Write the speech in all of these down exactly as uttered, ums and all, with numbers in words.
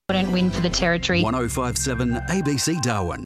Important win for the Territory. one oh five point seven A B C Darwin.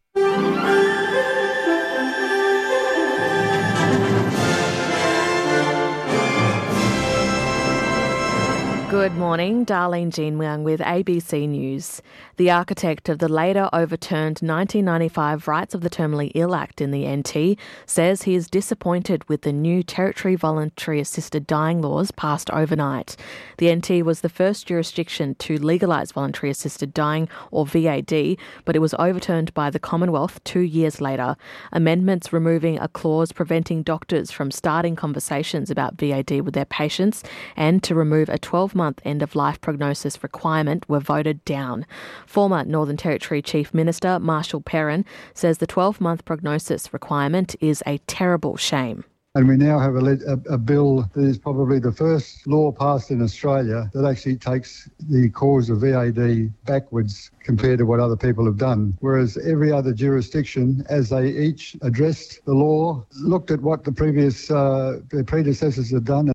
Good morning, Darlene Jean-Myung with A B C News. The architect of the later overturned nineteen ninety-five Rights of the Terminally Ill Act in the N T says he is disappointed with the new Territory Voluntary Assisted Dying laws passed overnight. The N T was the first jurisdiction to legalise voluntary assisted dying, or V A D, but it was overturned by the Commonwealth two years later. Amendments removing a clause preventing doctors from starting conversations about V A D with their patients and to remove a twelve-month end-of-life prognosis requirement were voted down. Former Northern Territory Chief Minister Marshall Perrin says the twelve-month prognosis requirement is a terrible shame. And we now have a, a, a bill that is probably the first law passed in Australia that actually takes the cause of V A D backwards compared to what other people have done. Whereas every other jurisdiction, as they each addressed the law, looked at what the previous uh, their predecessors had done.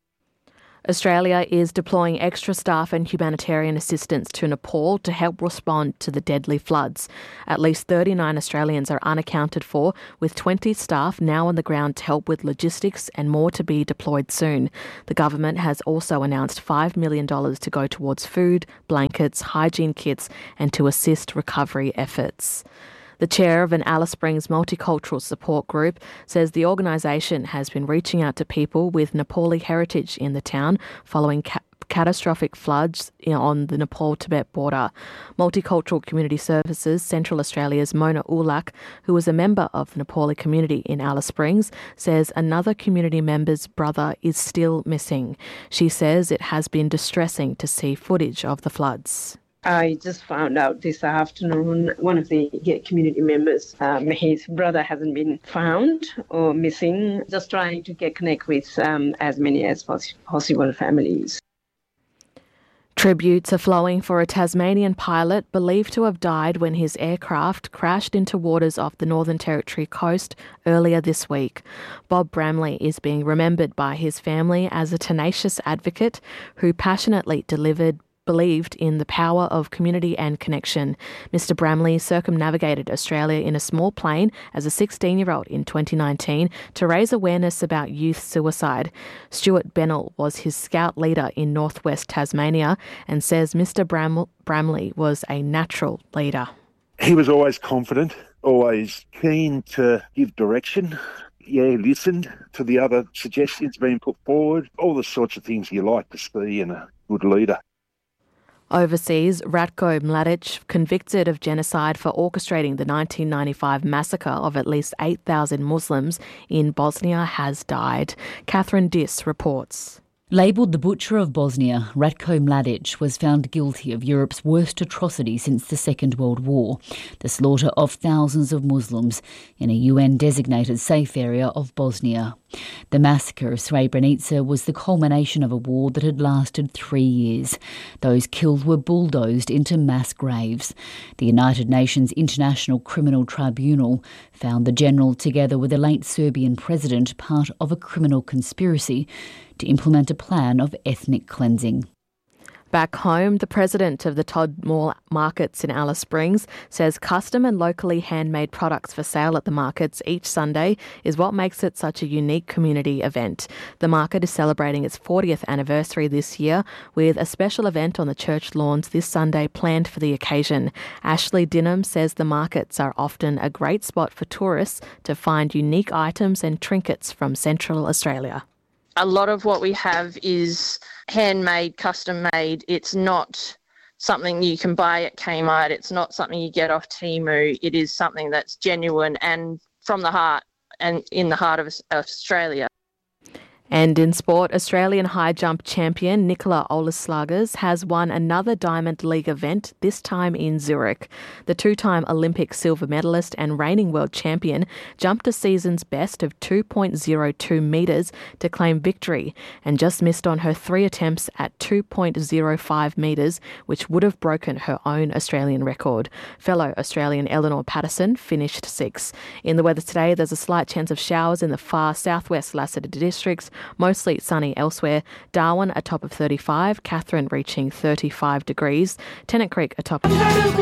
Australia is deploying extra staff and humanitarian assistance to Nepal to help respond to the deadly floods. At least thirty-nine Australians are unaccounted for, with twenty staff now on the ground to help with logistics and more to be deployed soon. The government has also announced five million dollars to go towards food, blankets, hygiene kits and to assist recovery efforts. The chair of an Alice Springs multicultural support group says the organisation has been reaching out to people with Nepali heritage in the town following ca- catastrophic floods on the Nepal-Tibet border. Multicultural Community Services Central Australia's Mona Ulak, who is a member of the Nepali community in Alice Springs, says another community member's brother is still missing. She says it has been distressing to see footage of the floods. I just found out this afternoon one of the community members, um, his brother hasn't been found or missing. Just trying to get connect with um, as many as poss- possible families. Tributes are flowing for a Tasmanian pilot believed to have died when his aircraft crashed into waters off the Northern Territory coast earlier this week. Bob Bramley is being remembered by his family as a tenacious advocate who passionately delivered believed in the power of community and connection. Mister Bramley circumnavigated Australia in a small plane as a sixteen-year-old in twenty nineteen to raise awareness about youth suicide. Stuart Bennell was his scout leader in northwest Tasmania and says Mister Bram- Bramley was a natural leader. He was always confident, always keen to give direction. Yeah, he listened to the other suggestions being put forward, all the sorts of things you like to see in a good leader. Overseas, Ratko Mladic, convicted of genocide for orchestrating the nineteen ninety-five massacre of at least eight thousand Muslims in Bosnia, has died. Catherine Diss reports. Labelled the Butcher of Bosnia, Ratko Mladic was found guilty of Europe's worst atrocity since the Second World War, the slaughter of thousands of Muslims in a U N-designated safe area of Bosnia. The massacre of Srebrenica was the culmination of a war that had lasted three years. Those killed were bulldozed into mass graves. The United Nations International Criminal Tribunal found the general, together with the late Serbian president, part of a criminal conspiracy to implement a plan of ethnic cleansing. Back home, the president of the Todd Mall Markets in Alice Springs says custom and locally handmade products for sale at the markets each Sunday is what makes it such a unique community event. The market is celebrating its fortieth anniversary this year with a special event on the church lawns this Sunday planned for the occasion. Ashley Dinham says the markets are often a great spot for tourists to find unique items and trinkets from Central Australia. A lot of what we have is handmade, custom made. It's not something you can buy at Kmart. It's not something you get off Temu. It is something that's genuine and from the heart and in the heart of Australia. And in sport, Australian high jump champion Nicola Olaslagers has won another Diamond League event, this time in Zurich. The two-time Olympic silver medalist and reigning world champion jumped a season's best of two point oh two metres to claim victory and just missed on her three attempts at two point oh five metres, which would have broken her own Australian record. Fellow Australian Eleanor Patterson finished sixth. In the weather today, there's a slight chance of showers in the far southwest Lassiter districts, Mostly sunny elsewhere. Darwin a top of thirty-five, Katherine reaching thirty-five degrees, Tennant Creek a top of